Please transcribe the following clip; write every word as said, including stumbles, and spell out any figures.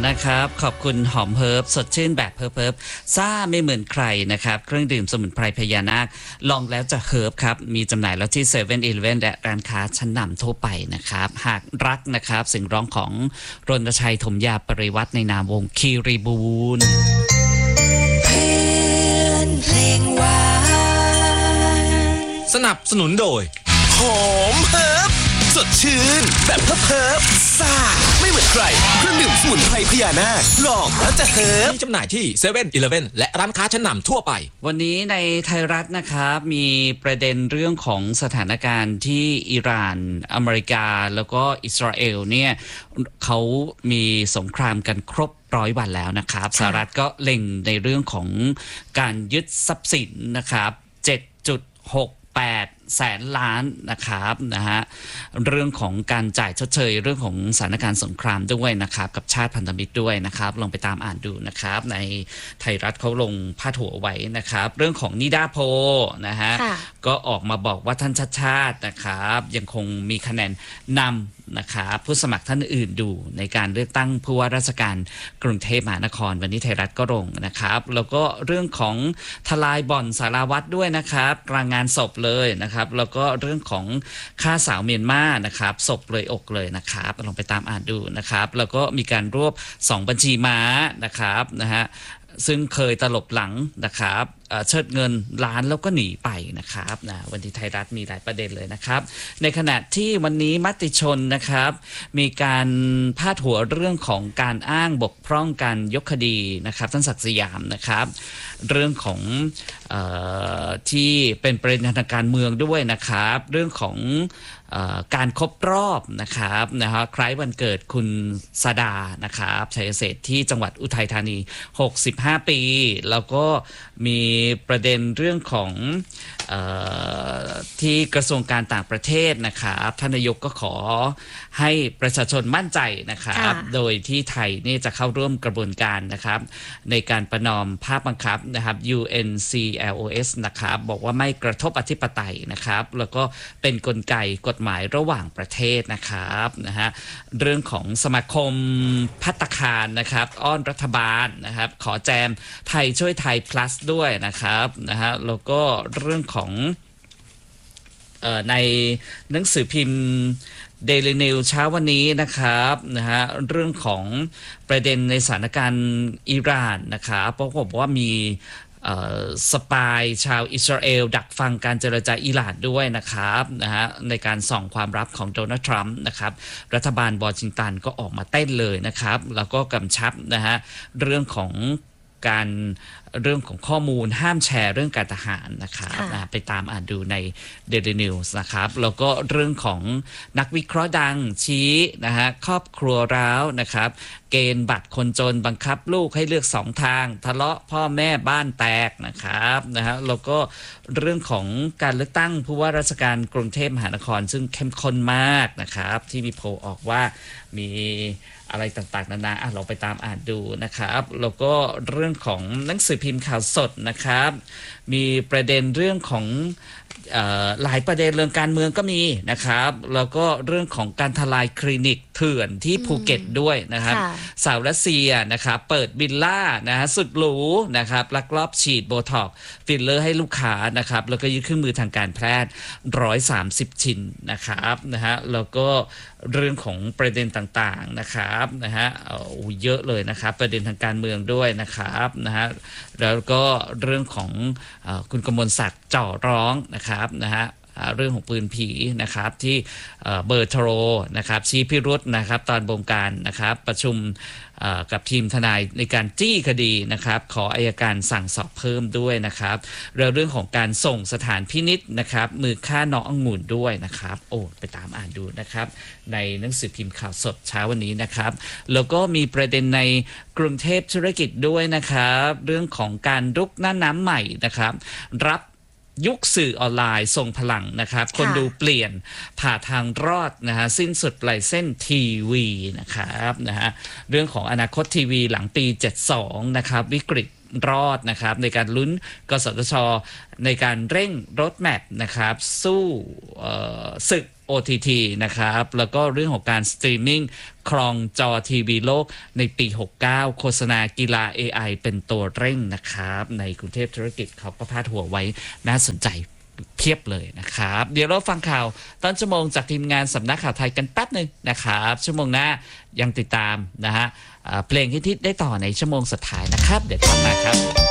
นะครับขอบคุณหอมเฮิร์บสดชื่นแบบเฮิร์บเฮิร์บซ่าไม่เหมือนใครนะครับเครื่องดื่มสมุนไพรพญานาคลองแล้วจะเฮิร์บครับมีจำหน่ายแล้วที่เซเว่นอีเลฟเว่นและร้านค้าชั้นนำทั่วไปนะครับหากรักนะครับสิ่งร้องของรณชัยถมยาปริวัติในนามวงคีรีบูนเพลงหวานสนับสนุนโดยหอมเฮิร์บสดชื่นแบบเฮิร์บเฮิร์บซ่าไม่เหมือนใครเครื่องดื่มสมุนไพรพญานาคลองแล้วจะเฮิร์บมีจำหน่ายที่เซเว่นอีเลฟเว่นและร้านค้าชั้นนำทั่วไปวันนี้ในไทยรัฐนะครับมีประเด็นเรื่องของสถานการณ์ที่อิหร่านอเมริกาแล้วก็อิสราเอลเนี่ยเขามีสงครามกันครบร้อยวันแล้วนะครับสหรัฐก็เล็งในเรื่องของการยึดทรัพย์สินนะครับ เจ็ดจุดหกแปด แสนล้านนะครับนะฮะเรื่องของการจ่ายชดเชยเรื่องของสถานการณ์สงครามด้วยนะครับกับชาติพันธมิตรด้วยนะครับลองไปตามอ่านดูนะครับในไทยรัฐเขาลงพาดหัวไว้นะครับเรื่องของนิดาโพนะฮะก็ออกมาบอกว่าท่านชัดชาตินะครับยังคงมีคะแนนนำนะครับผู้สมัครท่านอื่นดูในการเลือกตั้งผู้ว่าราชการกรุงเทพมหานครวันนี้ไทยรัฐก็ลงนะครับแล้วก็เรื่องของทลายบ่อนสารวัตรด้วยนะครับกลางงานศพเลยนะครับแล้วก็เรื่องของฆ่าสาวเมียนมานะครับศพเลยอกเลยนะครับลองไปตามอ่านดูนะครับแล้วก็มีการรวบสองบัญชีม้านะครับนะฮะซึ่งเคยตลบหลังนะครับเชิดเงินล้านแล้วก็หนีไปนะครับนะวันที่ไทยรัฐมีหลายประเด็นเลยนะครับในขณะที่วันนี้มติชนนะครับมีการพาดหัวเรื่องของการอ้างบกพร่องการยกคดีนะครับท่านศักดิ์สยามนะครับเรื่องของเอ่อที่เป็นประเด็นทางการเมืองด้วยนะครับเรื่องของการครบรอบนะครับนะฮะคล้ายวันเกิดคุณสดานะครับชัยเศรษฐ์ที่จังหวัดอุทัยธานีหกสิบห้าปีแล้วก็มีประเด็นเรื่องของเอ่อที่กระทรวงการต่างประเทศนะครับท่านนายกก็ขอให้ประชาชนมั่นใจนะครับโดยที่ไทยนี่จะเข้าร่วมกระบวนการนะครับในการประนอมภาพบังคับนะครับ ยู เอ็น ซี แอล โอ เอส นะครับบอกว่าไม่กระทบอธิปไตยนะครับแล้วก็เป็นกลไกกฎหมายระหว่างประเทศนะครับนะฮะเรื่องของสมาคมภัตตาคารนะครับอ้อนรัฐบาลนะครับขอแจมไทยช่วยไทย plus ด้วยนะครับนะฮะแล้วก็เรื่องของเอ่อในหนังสือพิมพ์ Daily News เช้าวันนี้นะครับนะฮะเรื่องของประเด็นในสถานการณ์อิหร่านนะครับเพราะผมว่ามีสปายชาวอิสราเอลดักฟังการเจรจาอิหร่านด้วยนะครับนะฮะในการส่องความลับของโดนัลด์ทรัมป์นะครับรัฐบาลวอชิงตันก็ออกมาเต้นเลยนะครับแล้วก็กำชับนะฮะเรื่องของการเรื่องของข้อมูลห้ามแชร์เรื่องการทหารนะครับนะไปตามอ่านดูใน Daily News นะครับแล้วก็เรื่องของนักวิเคราะห์ดังชี้นะฮะครอบครัวร้าวนะครับเกณฑ์บัตรคนจนบังคับลูกให้เลือกสองทางทะเลาะพ่อแม่บ้านแตกนะครับนะฮะแล้วก็เรื่องของการเลือกตั้งผู้ว่าราชการกรุงเทพมหานครซึ่งเข้มข้นมากนะครับที่มีโพลออกว่ามีอะไรต่างๆนานาอ่ะเราไปตามอ่านดูนะครับแล้วก็เรื่องของหนังสือพิมพ์ข่าวสดนะครับมีประเด็นเรื่องของเอ่อหลายประเด็นเรื่องการเมืองก็มีนะครับแล้วก็เรื่องของการทลายคลินิกเถื่อนที่ภูเก็ตด้วยนะครับสาวรัสเซียนะครับเปิดวิลล่านะฮะสุดหรูนะครับลักลอบฉีดโบท็อกซ์ฟิลเลอร์ให้ลูกค้านะครับแล้วก็ยึดเครื่องมือทางการแพทย์หนึ่งร้อยสามสิบชิ้นนะครับนะฮะแล้วก็เรื่องของประเด็นต่างๆนะครับนะฮะเยอะเลยนะครับประเด็นทางการเมืองด้วยนะครับนะฮะแล้วก็เรื่องของเอ่อคุณกมลศักดิ์จ่อร้องนะครับนะฮะเรื่องของปืนผีนะครับที่เบอร์โทรนะครับชี้พิรุธนะครับตอนบงการนะครับประชุมกับทีมทนายในการจี้คดีนะครับขออัยการสั่งสอบเพิ่มด้วยนะครับแล้วเรื่องของการส่งสถานพินิจนะครับมือฆ่าน้ององุ่นด้วยนะครับโอ้ไปตามอ่านดูนะครับในหนังสือพิมพ์ข่าวสดเช้าวันนี้นะครับแล้วก็มีประเด็นในกรุงเทพธุรกิจด้วยนะครับเรื่องของการรุกหน้าน้ำใหม่นะครับรับยุคสื่อออนไลน์ทรงพลังนะครับคนดูเปลี่ยนผ่าทางรอดนะฮะสิ้นสุดลายเส้นทีวีนะครับนะฮะเรื่องของอนาคตทีวีหลังปีเจ็ดสิบสองนะครับวิกฤตรอดนะครับในการลุ้นกสทช.ในการเร่งรถแมพนะครับสู้ศึกโอ ที ที นะครับแล้วก็เรื่องของการสตรีมมิ่งครองจอทีวีโลกในปีหกสิบเก้าโฆษณากีฬา เอ ไอ เป็นตัวเร่งนะครับในกรุงเทพธุรกิจเขาก็พาดหัวไว้น่าสนใจเพียบเลยนะครับเดี๋ยวเราฟังข่าวต้นชั่วโมงจากทีมงานสำนักข่าวไทยกันแป๊บหนึ่งนะครับชั่วโมงหน้ายังติดตามนะฮะเพลงฮิตๆได้ต่อในชั่วโมงสุดท้ายนะครับเดี๋ยวกลับมาครับ